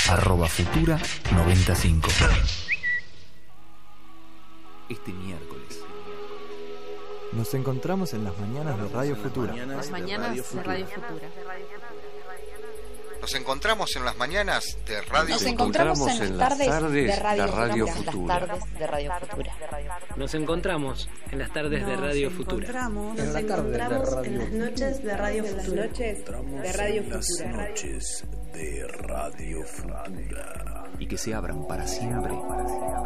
@futura95. Este miércoles nos encontramos en las mañanas de Radio Futura. Las mañanas de Radio Futura. Nos encontramos en las mañanas de Radio Nos Futura. encontramos en las tardes de Radio Futura. Nos encontramos en las tardes de Radio Futura. Nos encontramos en las noches de Radio Futura. y que se abran para siempre